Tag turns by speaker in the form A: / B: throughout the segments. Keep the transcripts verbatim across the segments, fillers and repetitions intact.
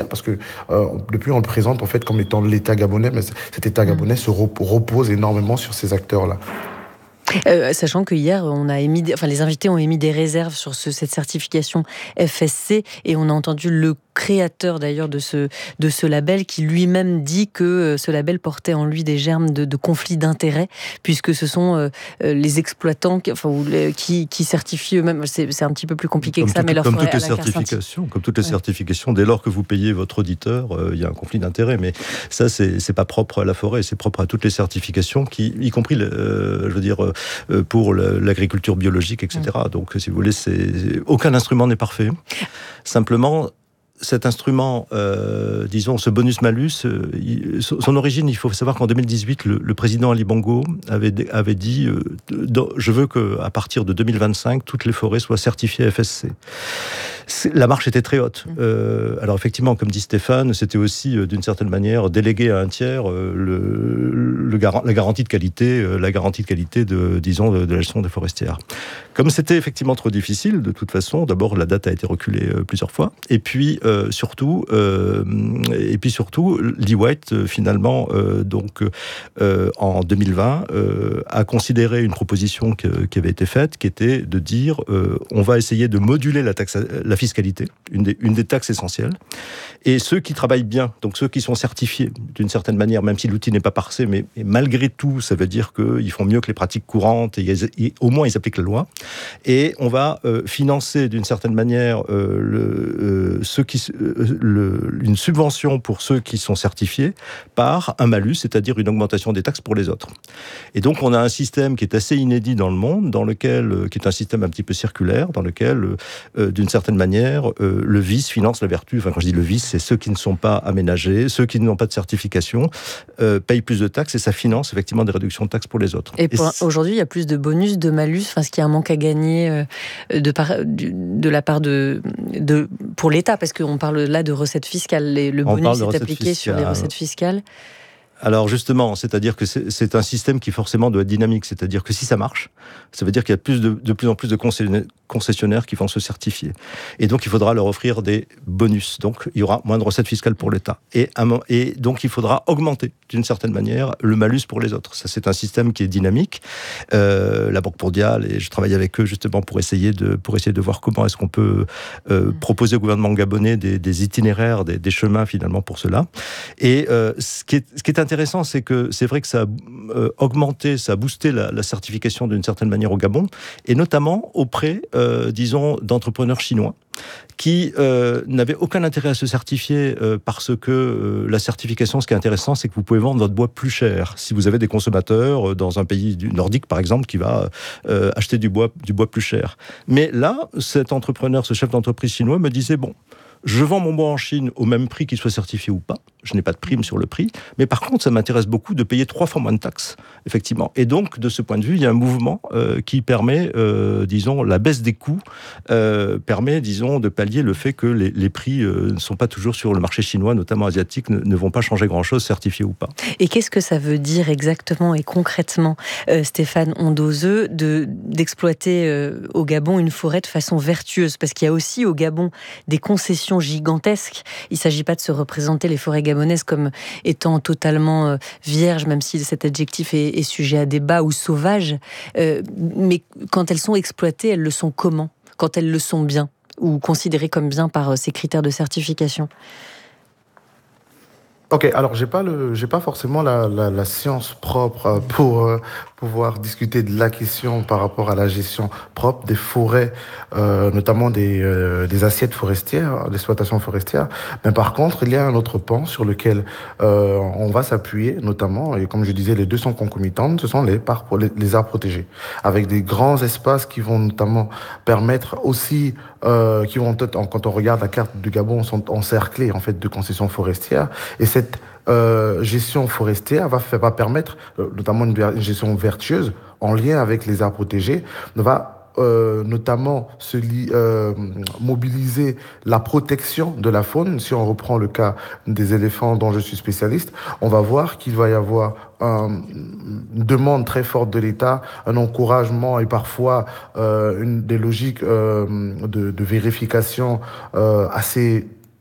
A: parce que euh, depuis on le présente en fait comme étant l'État gabonais, mais cet État gabonais mmh. se repose énormément sur ces acteurs-là.
B: Euh, sachant que hier, on a émis, des, enfin, les invités ont émis des réserves sur ce, cette certification F S C, et on a entendu le créateur d'ailleurs de ce, de ce label qui lui-même dit que ce label portait en lui des germes de, de conflit d'intérêts, puisque ce sont euh, les exploitants qui, enfin, ou les, qui, qui certifient eux-mêmes. C'est, c'est un petit peu plus compliqué
C: comme
B: que ça,
C: toutes,
B: mais leur
C: comme
B: forêt
C: toutes les
B: à la
C: certifications, comme toutes les ouais. certifications, dès lors que vous payez votre auditeur, il euh, y a un conflit d'intérêts. Mais ça, c'est, c'est pas propre à la forêt, c'est propre à toutes les certifications, qui, y compris, euh, je veux dire, euh, pour l'agriculture biologique, et cetera. Mmh. Donc, si vous voulez, c'est, aucun instrument n'est parfait. Simplement, cet instrument, euh, disons, ce bonus-malus, euh, il, son origine, il faut savoir qu'en deux mille dix-huit, le, le président Ali Bongo avait, avait dit euh, « Je veux qu'à partir de deux mille vingt-cinq, toutes les forêts soient certifiées F S C ». La marche était très haute. Euh, alors effectivement, comme dit Stéphane, c'était aussi euh, d'une certaine manière délégué à un tiers euh, le, le gar- la garantie de qualité, euh, la garantie de qualité de, disons, de, de la gestion des forestières. Comme c'était effectivement trop difficile, de toute façon, d'abord la date a été reculée euh, plusieurs fois, et puis euh, surtout, euh, et puis surtout, Lee White euh, finalement, euh, donc euh, en deux mille vingt, euh, a considéré une proposition que, qui avait été faite, qui était de dire, euh, on va essayer de moduler la taxe, la fiscalité, une des, une des taxes essentielles. Et ceux qui travaillent bien, donc ceux qui sont certifiés d'une certaine manière, même si l'outil n'est pas parfait, mais malgré tout, ça veut dire qu'ils font mieux que les pratiques courantes, et, ils, et au moins ils appliquent la loi. Et on va euh, financer d'une certaine manière euh, le, euh, ceux qui, euh, le, une subvention pour ceux qui sont certifiés par un malus, c'est-à-dire une augmentation des taxes pour les autres. Et donc on a un système qui est assez inédit dans le monde, dans lequel, euh, qui est un système un petit peu circulaire, dans lequel, euh, d'une certaine manière, euh, le vice finance la vertu. Enfin, quand je dis le vice, c'est ceux qui ne sont pas aménagés, ceux qui n'ont pas de certification, euh, payent plus de taxes, et ça finance effectivement des réductions de taxes pour les autres.
B: Et, pour, et aujourd'hui, il y a plus de bonus, de malus, enfin, ce qui est un manque à gagner euh, de, par, de, de la part de, de pour l'État, parce qu'on parle là de recettes fiscales. Les, le bonus est appliqué fiscales. Sur les recettes fiscales.
C: Alors justement, c'est-à-dire que c'est, c'est un système qui forcément doit être dynamique, c'est-à-dire que si ça marche, ça veut dire qu'il y a plus de, de plus en plus de concessionnaires qui vont se certifier. Et donc il faudra leur offrir des bonus. Donc il y aura moins de recettes fiscales pour l'État. Et, et donc il faudra augmenter d'une certaine manière le malus pour les autres. Ça, c'est un système qui est dynamique. Euh, la Banque mondiale, et je travaille avec eux justement pour essayer de, pour essayer de voir comment est-ce qu'on peut euh, proposer au gouvernement gabonais des, des itinéraires, des, des chemins finalement pour cela. Et euh, ce qui est, ce qui est intéressant, c'est que c'est vrai que ça a euh, augmenté, ça a boosté la, la certification d'une certaine manière au Gabon, et notamment auprès, euh, disons, d'entrepreneurs chinois qui euh, n'avaient aucun intérêt à se certifier euh, parce que euh, la certification, ce qui est intéressant, c'est que vous pouvez vendre votre bois plus cher. Si vous avez des consommateurs euh, dans un pays du nordique, par exemple, qui va euh, acheter du bois, du bois plus cher. Mais là, cet entrepreneur, ce chef d'entreprise chinois me disait, bon, je vends mon bois en Chine au même prix qu'il soit certifié ou pas. Je n'ai pas de prime sur le prix. Mais par contre, ça m'intéresse beaucoup de payer trois fois moins de taxes, effectivement. Et donc, de ce point de vue, il y a un mouvement euh, qui permet, euh, disons, la baisse des coûts, euh, permet, disons, de pallier le fait que les, les prix euh, ne sont pas toujours sur le marché chinois, notamment asiatique, ne, ne vont pas changer grand-chose, certifié ou pas.
B: Et qu'est-ce que ça veut dire exactement et concrètement, euh, Stéphane Ondozeux, de, d'exploiter euh, au Gabon une forêt de façon vertueuse? Parce qu'il y a aussi au Gabon des concessions gigantesques. Il ne s'agit pas de se représenter les forêts gabonaises comme étant totalement euh, vierges, même si cet adjectif est, est sujet à débat, ou sauvages. Euh, mais quand elles sont exploitées, elles le sont comment? Quand elles le sont bien, ou considérées comme bien par euh, ces critères de certification?
A: Ok, alors j'ai pas le, j'ai pas forcément la, la, la science propre pour euh, pouvoir discuter de la question par rapport à la gestion propre des forêts, euh, notamment des, euh, des assiettes forestières, l'exploitation forestière. Mais par contre, il y a un autre pan sur lequel euh, on va s'appuyer, notamment, et comme je disais, les deux sont concomitantes, ce sont les, par, les, les aires protégées, avec des grands espaces qui vont notamment permettre aussi, euh, qui vont être, quand on regarde la carte du Gabon, sont encerclés en fait de concessions forestières, et cette Euh, gestion forestière va, va permettre, euh, notamment une, une gestion vertueuse en lien avec les aires protégées, va euh, notamment se li, euh, mobiliser la protection de la faune. Si on reprend le cas des éléphants dont je suis spécialiste, on va voir qu'il va y avoir un, une demande très forte de l'État, un encouragement et parfois euh, une, des logiques euh, de, de vérification euh, assez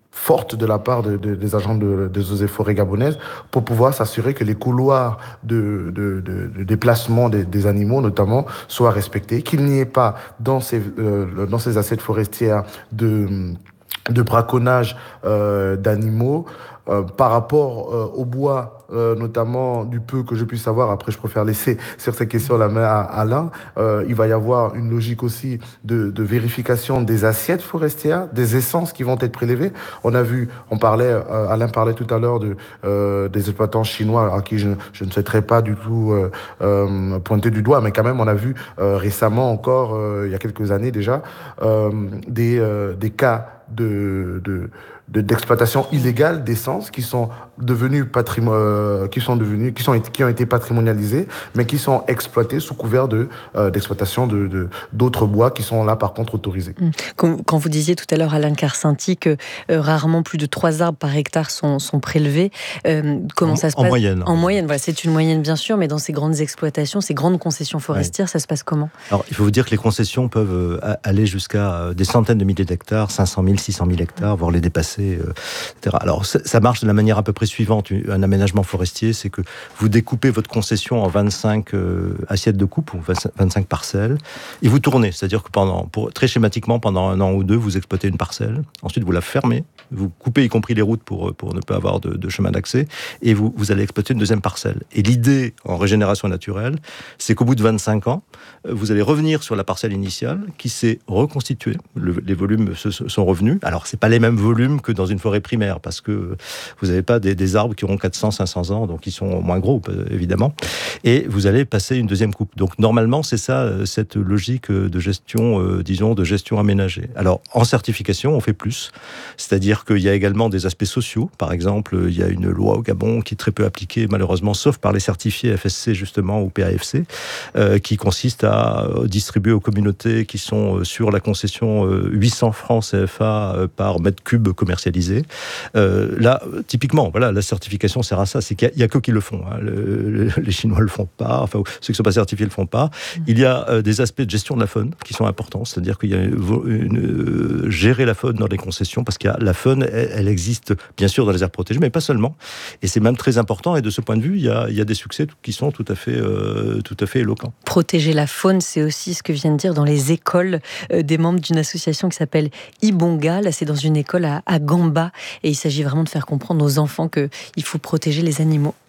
A: forte de la part de, de, des agents de, des eaux et forêts gabonaises pour pouvoir s'assurer que les couloirs de, de, de, de déplacement des, des animaux, notamment, soient respectés, qu'il n'y ait pas dans ces, euh, dans ces assiettes forestières de, de braconnage euh, d'animaux. Euh, par rapport euh, au bois, euh, notamment du peu que je puisse savoir, après je préfère laisser sur ces questions la main à Alain, euh, il va y avoir une logique aussi de, de vérification des assiettes forestières, des essences qui vont être prélevées. On a vu, on parlait, euh, Alain parlait tout à l'heure de, euh, des exploitants chinois à qui je, je ne souhaiterais pas du tout euh, euh, pointer du doigt, mais quand même on a vu euh, récemment encore, euh, il y a quelques années déjà, euh, des, euh, des cas de, de De, d'exploitation illégale d'essences qui sont devenues patrimo- euh, qui sont devenues, qui sont qui ont été patrimonialisées, mais qui sont exploitées sous couvert de euh, d'exploitation de, de d'autres bois qui sont là par contre autorisés.
B: Quand, quand vous disiez tout à l'heure, Alain Karsinti, que euh, rarement plus de trois arbres par hectare sont, sont prélevés, euh, comment
C: en,
B: ça se
C: en
B: passe
C: moyenne
B: En moyenne, voilà, c'est une moyenne bien sûr, mais dans ces grandes exploitations, ces grandes concessions forestières, ouais. Ça se passe comment?
C: Alors, il faut vous dire que les concessions peuvent aller jusqu'à des centaines de milliers d'hectares, cinq cent mille, six cent mille hectares, voire les dépasser. Et cetera. Alors ça marche de la manière à peu près suivante. Un aménagement forestier, c'est que vous découpez votre concession en vingt-cinq euh, assiettes de coupe ou vingt-cinq parcelles et vous tournez. C'est-à-dire que pendant, pour, très schématiquement, pendant un an ou deux, vous exploitez une parcelle. Ensuite, vous la fermez. Vous coupez y compris les routes pour, pour ne pas avoir de, de chemin d'accès et vous, vous allez exploiter une deuxième parcelle. Et l'idée en régénération naturelle, c'est qu'au bout de vingt-cinq ans, vous allez revenir sur la parcelle initiale qui s'est reconstituée. Le, les volumes se, sont revenus. Alors, c'est pas les mêmes volumes que dans une forêt primaire, parce que vous n'avez pas des, des arbres qui auront quatre cents, cinq cents ans, donc ils sont moins gros, évidemment. Et vous allez passer une deuxième coupe. Donc, normalement, c'est ça, cette logique de gestion, euh, disons, de gestion aménagée. Alors, en certification, on fait plus. C'est-à-dire qu'il y a également des aspects sociaux. Par exemple, il y a une loi au Gabon qui est très peu appliquée, malheureusement, sauf par les certifiés F S C, justement, ou P A F C, euh, qui consiste à distribuer aux communautés qui sont sur la concession euh, huit cents francs C F A euh, par mètre cube commercialisé. Euh, là, typiquement, voilà, la certification sert à ça. C'est qu'il n'y a, a que qui le font. Hein. Le, le, les Chinois le font pas. Enfin, ceux qui ne sont pas certifiés le font pas. Mmh. Il y a euh, des aspects de gestion de la faune qui sont importants. C'est-à-dire qu'il y a une, une, euh, gérer la faune dans les concessions, parce qu'il y a la faune, elle, elle existe bien sûr dans les aires protégées, mais pas seulement. Et c'est même très important. Et de ce point de vue, il y a, il y a des succès qui sont tout à fait, euh, tout à fait éloquents.
B: Protéger la faune, c'est aussi ce que vient de dire dans les écoles euh, des membres d'une association qui s'appelle Ibonga. Là, c'est dans une école à, à Gamba. Et il s'agit vraiment de faire comprendre aux enfants qu'il faut protéger les animaux.